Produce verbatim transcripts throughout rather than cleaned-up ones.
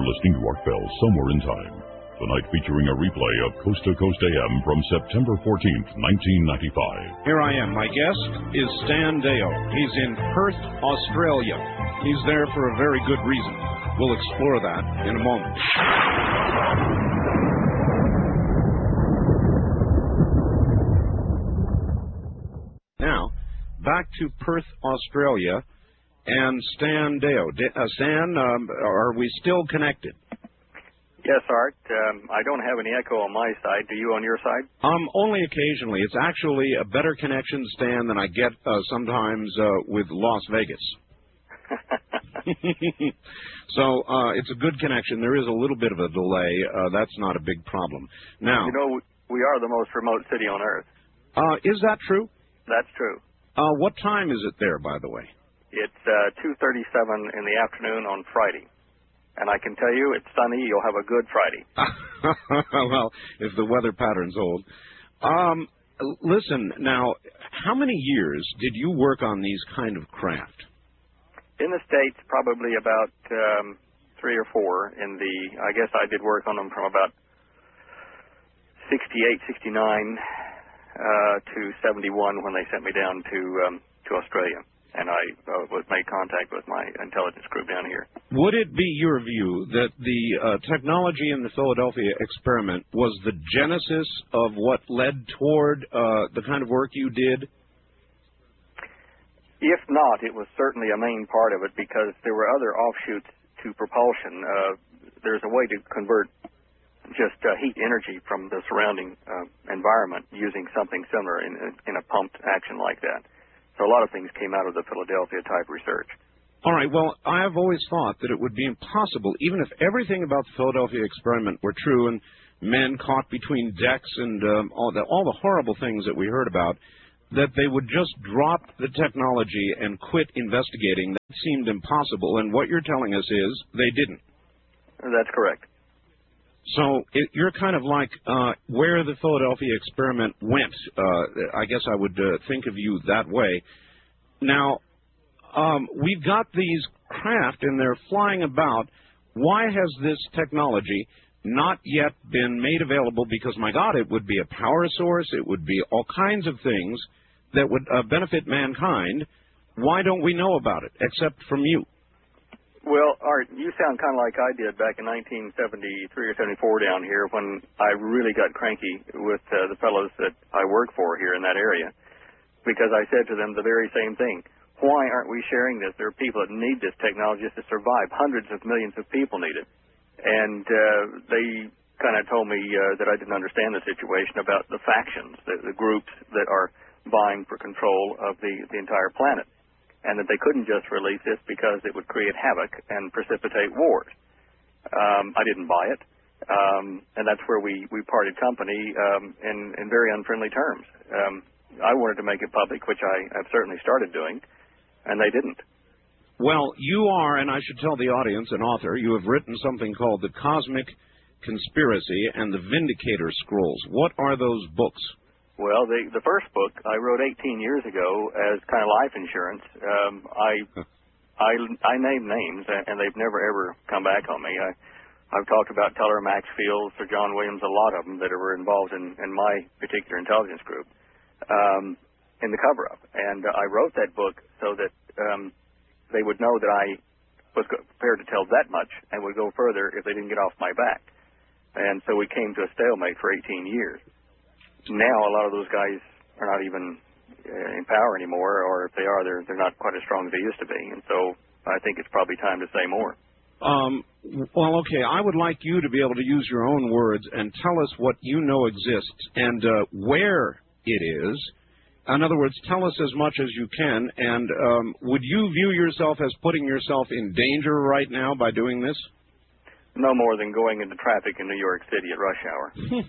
You're listening to Art Bell Somewhere in Time. Tonight featuring a replay of Coast to Coast A M from September fourteenth, nineteen ninety-five. Here I am. My guest is Stan Deyo. He's in Perth, Australia. He's there for a very good reason. We'll explore that in a moment. Now, back to Perth, Australia, and Stan Deyo. Uh, Stan, um, are we still connected? Yes, Art. Um, I don't have any echo on my side. Do you on your side? Um, only occasionally. It's actually a better connection, Stan, than I get uh, sometimes uh, with Las Vegas. So uh, it's a good connection. There is a little bit of a delay. Uh, that's not a big problem. Now, you know, we are the most remote city on Earth. Uh, is that true? That's true. Uh, what time is it there, by the way? It's uh, two thirty-seven in the afternoon on Friday. And I can tell you, it's sunny. You'll have a good Friday. Well, if the weather pattern's hold. Um, listen, now, how many years did you work on these kind of craft? In the States, probably about um, three or four. In the, I guess I did work on them from about sixty-eight, sixty-nine uh, to seventy-one when they sent me down to um, to Australia. And I uh, was made contact with my intelligence group down here. Would it be your view that the uh, technology in the Philadelphia experiment was the genesis of what led toward uh, the kind of work you did? If not, it was certainly a main part of it because there were other offshoots to propulsion. Uh, there's a way to convert just uh, heat energy from the surrounding uh, environment using something similar in, in a pumped action like that. So a lot of things came out of the Philadelphia-type research. All right. Well, I have always thought that it would be impossible, even if everything about the Philadelphia experiment were true and men caught between decks and um, all, the, all the horrible things that we heard about, that they would just drop the technology and quit investigating. That seemed impossible. And what you're telling us is they didn't. That's correct. So it, you're kind of like uh, where the Philadelphia experiment went. Uh, I guess I would uh, think of you that way. Now, um, we've got these craft, and they're flying about. Why has this technology not yet been made available? Because, my God, it would be a power source. It would be all kinds of things that would uh, benefit mankind. Why don't we know about it, except from you? Well, Art, you sound kind of like I did back in nineteen seventy-three or seventy-four down here when I really got cranky with uh, the fellows that I work for here in that area because I said to them the very same thing. Why aren't we sharing this? There are people that need this technology just to survive. Hundreds of millions of people need it. And uh, they kind of told me uh, that I didn't understand the situation about the factions, the, the groups that are vying for control of the, the entire planet, and that they couldn't just release this because it would create havoc and precipitate wars. Um, I didn't buy it, um, and that's where we, we parted company um, in, in very unfriendly terms. Um, I wanted to make it public, which I have certainly started doing, and they didn't. Well, you are, and I should tell the audience, an author. You have written something called The Cosmic Conspiracy and the Vindicator Scrolls. What are those books? Well, the the first book I wrote eighteen years ago as kind of life insurance. Um, I I I name names, and they've never ever come back on me. I I've talked about Teller, Maxfield, Sir John Williams, a lot of them that were involved in, in my particular intelligence group um, in the cover-up. And uh, I wrote that book so that um, they would know that I was prepared to tell that much and would go further if they didn't get off my back. And so we came to a stalemate for eighteen years. Now a lot of those guys are not even uh, in power anymore, or if they are, they're they're not quite as strong as they used to be. And so I think it's probably time to say more. Um, well, okay, I would like you to be able to use your own words and tell us what you know exists and uh, where it is. In other words, tell us as much as you can. And um, would you view yourself as putting yourself in danger right now by doing this? No more than going into traffic in New York City at rush hour.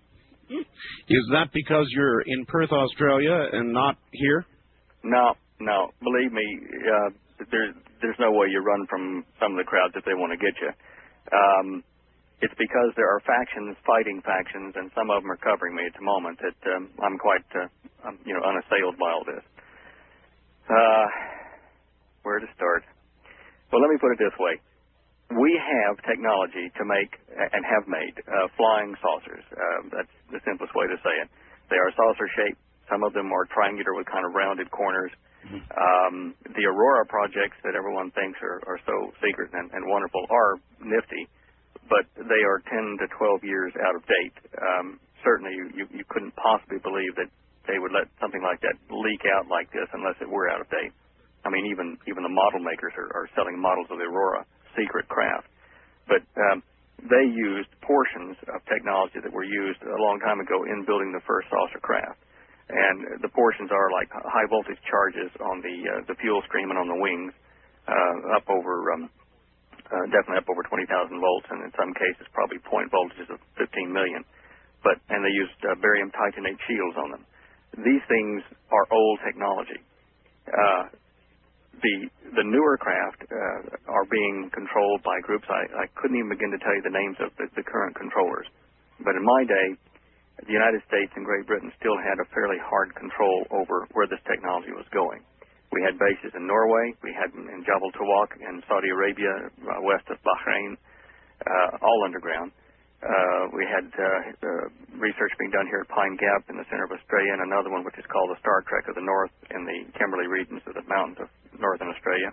Is that because you're in Perth, Australia, and not here? No, no. Believe me, uh, there's there's no way you run from some of the crowds if they want to get you. Um, it's because there are factions fighting factions, and some of them are covering me at the moment. That um, I'm quite, uh, I'm, you know, unassailed by all this. Uh, where to start? Well, let me put it this way: we we have technology to make and have made uh, flying saucers. Uh, that's the simplest way to say it. They are saucer-shaped. Some of them are triangular with kind of rounded corners. Mm-hmm. Um, the Aurora projects that everyone thinks are, are so secret and, and wonderful are nifty, but they are ten to twelve years out of date. Um, certainly you, you, you couldn't possibly believe that they would let something like that leak out like this unless it were out of date. I mean, even even the model makers are, are selling models of the Aurora secret craft. But um, they used portions of technology that were used a long time ago in building the first saucer craft. And the portions are like high voltage charges on the uh, the fuel stream and on the wings, uh, up over um, uh, definitely up over twenty thousand volts, and in some cases probably point voltages of fifteen million. But and they used uh, barium titanate shields on them. These things are old technology. Uh, the the newer craft uh, are being controlled by groups I, I couldn't even begin to tell you the names of the, the current controllers. But in my day, the United States and Great Britain still had a fairly hard control over where this technology was going. We had bases in Norway, we had in Jabal Tawak in Saudi Arabia, uh, west of Bahrain, uh, all underground. Uh, we had uh, uh, research being done here at Pine Gap in the center of Australia, and another one which is called the Star Trek of the North in the Kimberley regions of the mountains of northern Australia.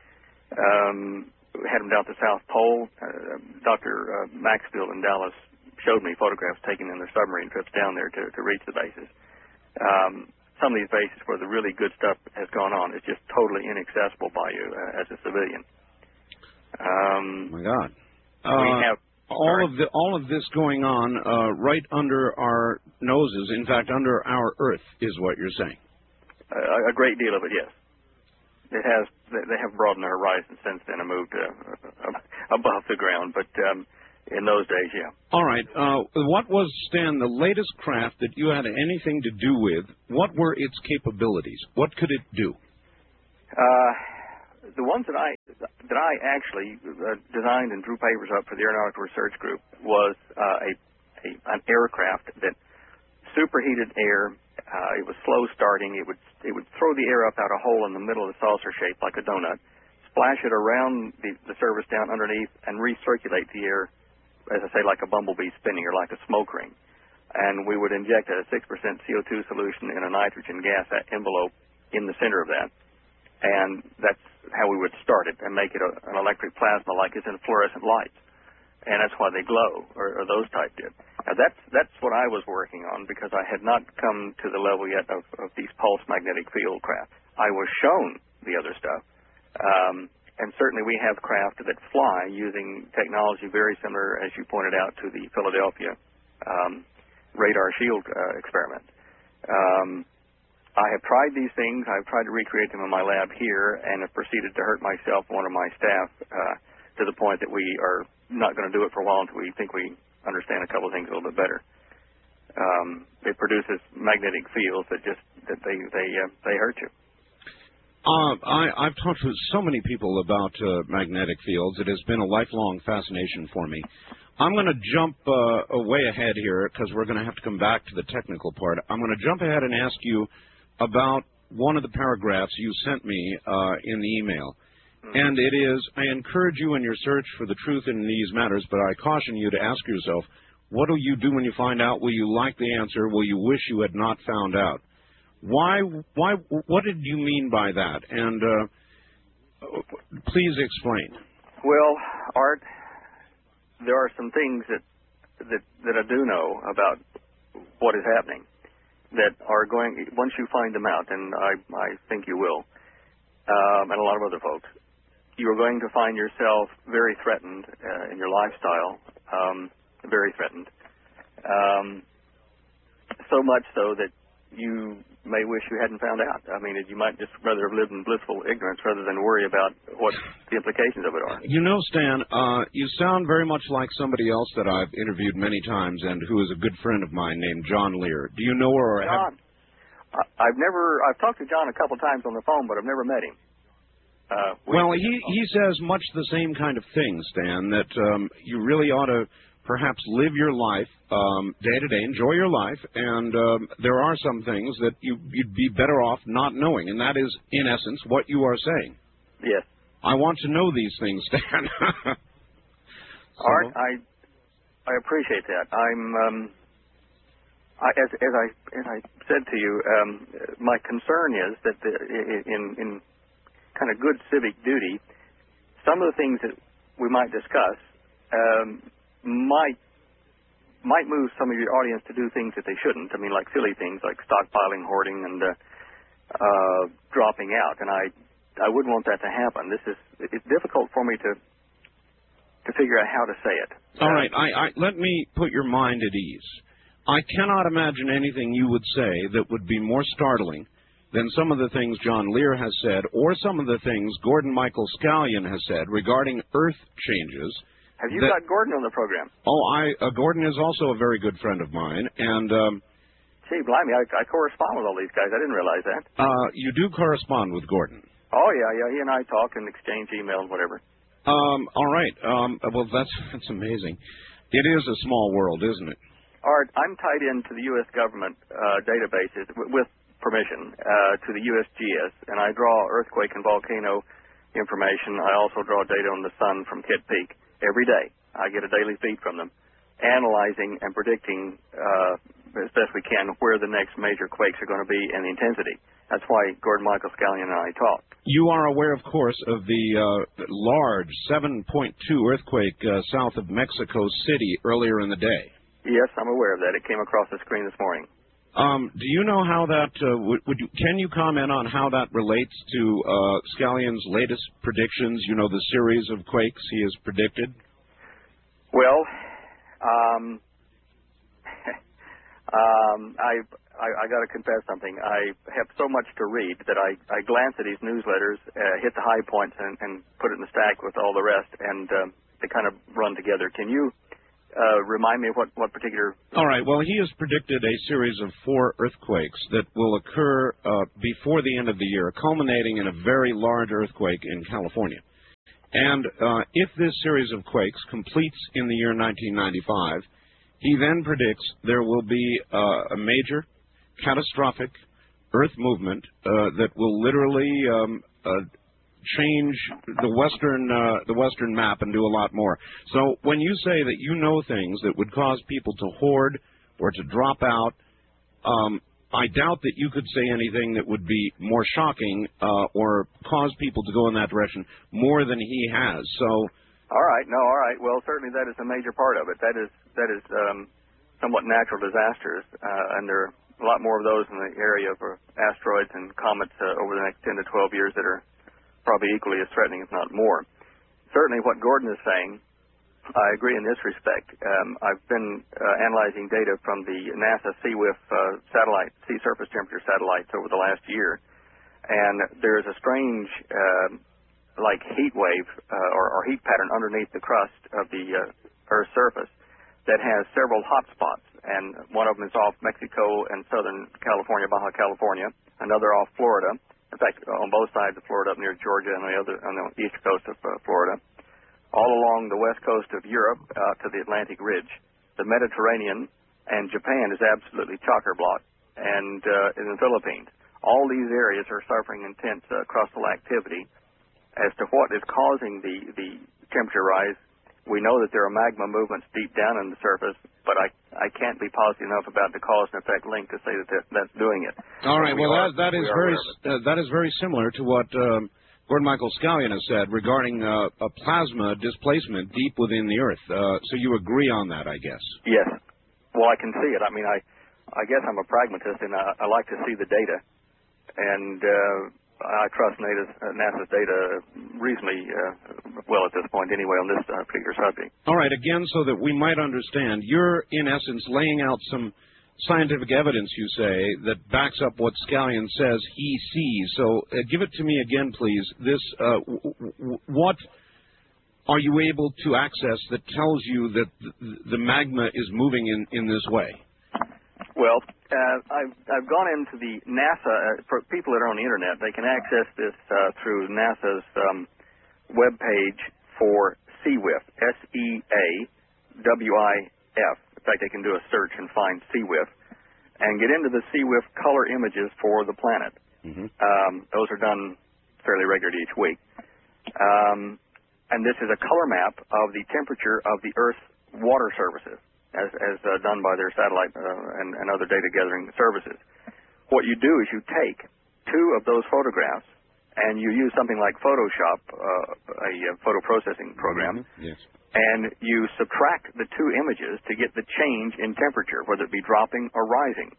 Um, we had them down at the South Pole. Uh, Doctor Uh, Maxfield in Dallas showed me photographs taken in their submarine trips down there to, to reach the bases. Um, some of these bases where the really good stuff has gone on is just totally inaccessible by you uh, as a civilian. Um, oh my God. We uh, have all sorry. of the all of this going on uh, right under our noses. In fact, under our Earth is what you're saying. Uh, a great deal of it, yes. It has. They have broadened their horizon since then and moved uh, above the ground, but. Um, In those days, yeah. All right. Uh, what was, Stan, the latest craft that you had anything to do with? What were its capabilities? What could it do? Uh, the ones that I that I actually uh, designed and drew papers up for the Aeronautical Research Group was uh, a, a an aircraft that superheated air. Uh, it was slow starting. It would it would throw the air up out a hole in the middle of the saucer shape like a donut, splash it around the, the surface down underneath, and recirculate the air, as I say, like a bumblebee spinning or like a smoke ring. And we would inject a six percent C O two solution in a nitrogen gas envelope in the center of that. And that's how we would start it and make it a, an electric plasma like it's in fluorescent lights. And that's why they glow, or, or those type did. Now, that's, that's what I was working on because I had not come to the level yet of, of these pulse magnetic field craft. I was shown the other stuff. Um, And certainly we have craft that fly using technology very similar, as you pointed out, to the Philadelphia um, radar shield uh, experiment. Um, I have tried these things. I've tried to recreate them in my lab here and have proceeded to hurt myself and one of my staff uh, to the point that we are not going to do it for a while until we think we understand a couple of things a little bit better. Um, it produces magnetic fields that just that they they uh, they hurt you. Uh, I, I've talked to so many people about uh, magnetic fields. It has been a lifelong fascination for me. I'm going to jump uh, way ahead here because we're going to have to come back to the technical part. I'm going to jump ahead and ask you about one of the paragraphs you sent me uh, in the email. Mm-hmm. And it is, I encourage you in your search for the truth in these matters, but I caution you to ask yourself, what will you do when you find out? Will you like the answer? Will you wish you had not found out? Why, why, what did you mean by that? And uh, please explain. Well, Art, there are some things that, that, that I do know about what is happening that are going, once you find them out, and I, I think you will, um, and a lot of other folks, you are going to find yourself very threatened uh, in your lifestyle, um, very threatened. Um, so much so that you may wish you hadn't found out. I mean, you might just rather have lived in blissful ignorance rather than worry about what the implications of it are. You know, Stan, uh, you sound very much like somebody else that I've interviewed many times and who is a good friend of mine named John Lear. Do you know her? Or John. Have... I've never, I've talked to John a couple times on the phone, but I've never met him. Uh, we, well, he, he says much the same kind of thing, Stan, that um, you really ought to perhaps live your life um, day to day, enjoy your life, and um, there are some things that you, you'd be better off not knowing, and that is, in essence, what you are saying. Yes. I want to know these things, Stan. Art, I I appreciate that. I'm um, I, as as I as I said to you, um, my concern is that the, in in kind of good civic duty, some of the things that we might discuss um, might might move some of your audience to do things that they shouldn't. I mean, like silly things like stockpiling, hoarding, and uh, uh, dropping out. And I I wouldn't want that to happen. This is it's difficult for me to to figure out how to say it. All right, I, I let me put your mind at ease. I cannot imagine anything you would say that would be more startling than some of the things John Lear has said or some of the things Gordon Michael Scallion has said regarding Earth changes. Have you that, got Gordon on the program? Oh, I uh, Gordon is also a very good friend of mine, and um, gee, blimey, I, I correspond with all these guys. I didn't realize that. Uh, you do correspond with Gordon. Oh yeah, yeah. He and I talk and exchange emails, whatever. Um, all right. Um, well, that's that's amazing. It is a small world, isn't it? Art, I'm tied into the U S government uh, databases w- with permission uh, to the U S G S, and I draw earthquake and volcano information. I also draw data on the sun from Kitt Peak every day. I get a daily feed from them, analyzing and predicting uh, as best we can where the next major quakes are going to be and the intensity. That's why Gordon Michael Scallion and I talk. You are aware, of course, of the uh, large seven point two earthquake uh, south of Mexico City earlier in the day. Yes, I'm aware of that. It came across the screen this morning. Um, do you know how that, uh, would, would you, can you comment on how that relates to uh, Scallion's latest predictions, you know, the series of quakes he has predicted? Well, um, um, I, I, I got to confess something. I have so much to read that I, I glance at these newsletters, uh, hit the high points, and, and put it in the stack with all the rest, and um, they kind of run together. Can you Uh, remind me of what, what particular... All right. Well, he has predicted a series of four earthquakes that will occur uh, before the end of the year, culminating in a very large earthquake in California. And uh, if this series of quakes completes in the year nineteen ninety-five, he then predicts there will be uh, a major, catastrophic earth movement uh, that will literally um, uh, change the western uh, the western map and do a lot more. So when you say that you know things that would cause people to hoard or to drop out, um, I doubt that you could say anything that would be more shocking uh, or cause people to go in that direction more than he has. So, all right, no, all right. Well, certainly that is a major part of it. That is that is um, somewhat natural disasters, uh, and there are a lot more of those in the area of uh, asteroids and comets uh, over the next ten to twelve years that are probably equally as threatening, if not more. Certainly what Gordon is saying, I agree in this respect. Um, I've been uh, analyzing data from the NASA C W I F uh, satellite, sea surface temperature satellites over the last year, and there is a strange, uh, like heat wave uh, or, or heat pattern underneath the crust of the uh, Earth's surface that has several hot spots, and one of them is off Mexico and southern California, Baja California, another off Florida. In fact, on both sides of Florida, up near Georgia and the other on the east coast of uh, Florida, all along the west coast of Europe uh, to the Atlantic Ridge, the Mediterranean, and Japan is absolutely chocker-blocked, and uh, in the Philippines. All these areas are suffering intense uh, crustal activity. As to what is causing the, the temperature rise, we know that there are magma movements deep down in the surface, but I I can't be positive enough about the cause and effect link to say that that that's doing it. All right. We well, are, that that is very uh, that is very similar to what um, Gordon Michael Scallion has said regarding uh, a plasma displacement deep within the Earth. Uh, so you agree on that, I guess? Yes. Well, I can see it. I mean, I I guess I'm a pragmatist, and I, I like to see the data, and uh, I trust NASA's, uh, NASA's data reasonably uh, well at this point anyway on this uh, particular subject. All right. Again, so that we might understand, you're in essence laying out some scientific evidence, you say, that backs up what Scallion says he sees. So uh, give it to me again, please. This, uh, w- w- what are you able to access that tells you that th- the magma is moving in, in this way? Well, uh, I've, I've gone into the NASA, uh, for people that are on the Internet, they can access this uh, through NASA's um, webpage for C W I F, S E A W I F. In fact, they can do a search and find C W I F and get into the C W I F color images for the planet. Mm-hmm. Um, those are done fairly regularly each week. Um, and this is a color map of the temperature of the Earth's water surfaces, as, as uh, done by their satellite uh, and, and other data gathering services. What you do is you take two of those photographs, and you use something like Photoshop, uh, a, a photo processing program, mm-hmm. Yes. and you subtract the two images to get the change in temperature, whether it be dropping or rising.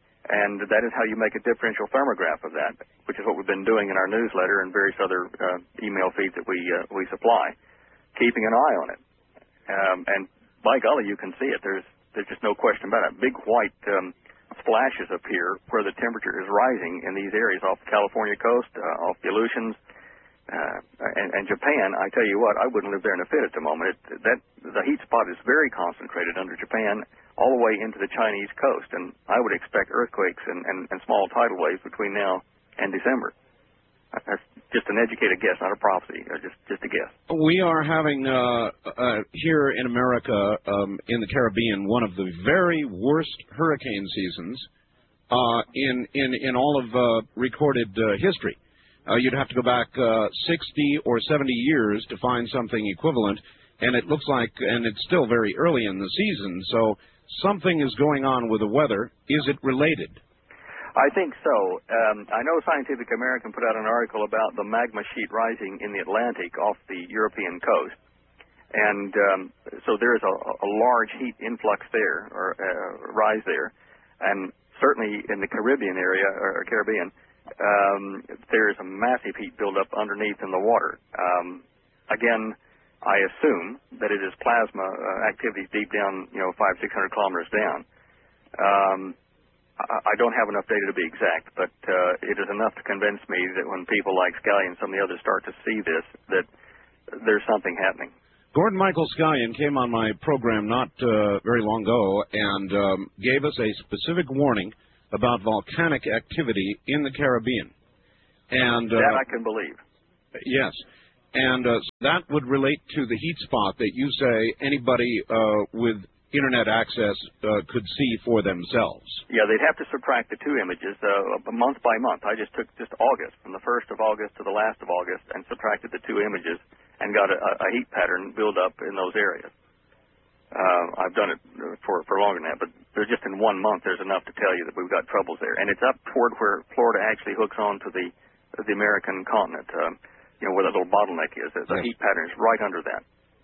And that is how you make a differential thermograph of that, which is what we've been doing in our newsletter and various other uh, email feeds that we uh, we supply, keeping an eye on it. Um, and by golly, you can see it. There's there's just no question about it. Big white um, splashes appear where the temperature is rising in these areas off the California coast, uh, off the Aleutians, uh, and, and Japan. I tell you what, I wouldn't live there in a fit at the moment. It, that the heat spot is very concentrated under Japan, all the way into the Chinese coast, and I would expect earthquakes and, and, and small tidal waves between now and December. That's just an educated guess, not a prophecy, uh, just just a guess. We are having uh, uh, here in America, um, in the Caribbean, one of the very worst hurricane seasons uh, in, in, in all of uh, recorded uh, history. Uh, you'd have to go back uh, sixty or seventy years to find something equivalent, and it looks like, and it's still very early in the season, so something is going on with the weather. Is it related? I think so. Um, I know Scientific American put out an article about the magma sheet rising in the Atlantic off the European coast. And um, so there is a, a large heat influx there, or uh, rise there. And certainly in the Caribbean area, or Caribbean, um, there is a massive heat buildup underneath in the water. Um, again, I assume that it is plasma uh, activities deep down, you know, five, six hundred kilometers down. Um, I, I don't have enough data to be exact, but uh, it is enough to convince me that when people like Scallion and some of the others start to see this, that there's something happening. Gordon Michael Scallion came on my program not uh, very long ago and um, gave us a specific warning about volcanic activity in the Caribbean. And uh, that I can believe. Yes. And uh, that would relate to the heat spot that you say anybody uh, with Internet access uh, could see for themselves. Yeah, they'd have to subtract the two images uh, month by month. I just took just August, from the first of August to the last of August, and subtracted the two images and got a, a heat pattern build up in those areas. Uh, I've done it for, for longer than that, but there's just in one month there's enough to tell you that we've got troubles there. And it's up toward where Florida actually hooks on to the, the American continent. Um, you know, where that little bottleneck is. The yes. heat pattern is right under that.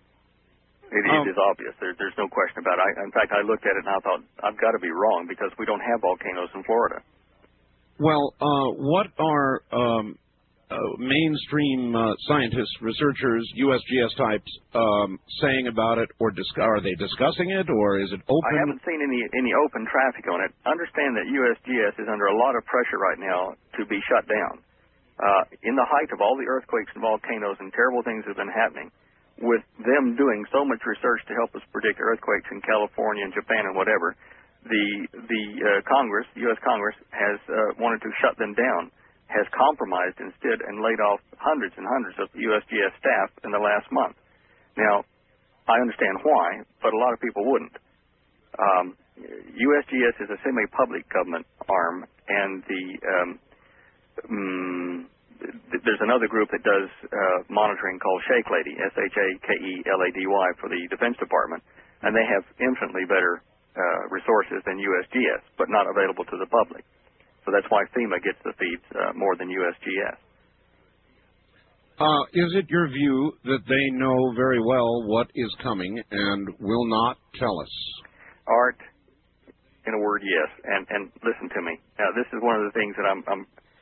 It, um, it is obvious. There, there's no question about it. I, in fact, I looked at it and I thought, I've got to be wrong because we don't have volcanoes in Florida. Well, uh, what are um, uh, mainstream uh, scientists, researchers, U S G S types um, saying about it, or dis- are they discussing it, or is it open? I haven't seen any, any open traffic on it. Understand that U S G S is under a lot of pressure right now to be shut down. Uh, in the height of all the earthquakes and volcanoes and terrible things that have been happening, with them doing so much research to help us predict earthquakes in California and Japan and whatever, the the uh, Congress, U S Congress, has uh, wanted to shut them down, has compromised instead and laid off hundreds and hundreds of U S G S staff in the last month. Now, I understand why, but a lot of people wouldn't. Um, U S G S is a semi-public government arm, and the um, Um, there's another group that does uh, monitoring called Shake Lady, S H A K E L A D Y, for the Defense Department, and they have infinitely better uh, resources than U S G S, but not available to the public. So that's why FEMA gets the feeds uh, more than U S G S. Uh, is it your view that they know very well what is coming and will not tell us? Art, in a word, yes. And, and listen to me. Now, this is one of the things that I'm, I'm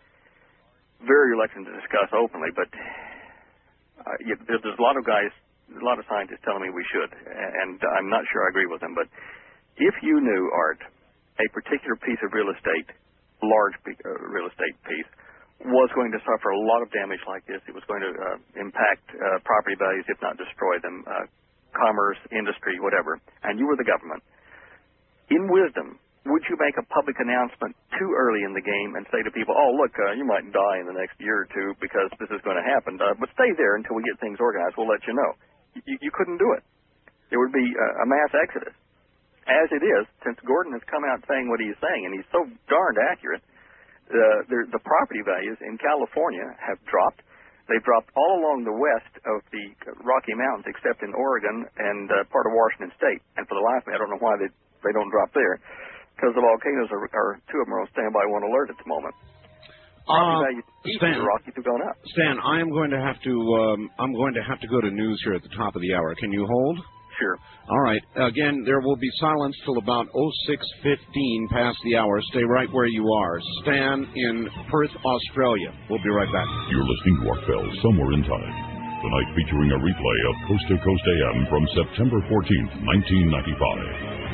very reluctant to discuss openly, but uh, you, there's a lot of guys, a lot of scientists telling me we should, and I'm not sure I agree with them. But if you knew, Art, a particular piece of real estate, large uh, real estate piece, was going to suffer a lot of damage like this, it was going to uh, impact uh, property values, if not destroy them, uh, commerce, industry, whatever, and you were the government, in wisdom, would you make a public announcement too early in the game and say to people, oh, look, uh, you might die in the next year or two because this is going to happen, uh, but stay there until we get things organized. We'll let you know. You, you couldn't do it. There would be uh, a mass exodus. As it is, since Gordon has come out saying what he's saying, and he's so darned accurate, uh, the, the property values in California have dropped. They've dropped all along the west of the Rocky Mountains, except in Oregon and uh, part of Washington State. And for the life of me, I don't know why they they don't drop there, because the volcanoes are, are two of them are on standby one alert at the moment. Uh, Stan, the Rockies have gone up. Stan, I am going to have to um, I'm going to have to go to news here at the top of the hour. Can you hold? Sure. All right. Again, there will be silence till about oh six fifteen past the hour. Stay right where you are. Stan in Perth, Australia. We'll be right back. You're listening to Ark-Bell Somewhere in Time. Tonight featuring a replay of Coast to Coast A M from September fourteenth, nineteen ninety-five.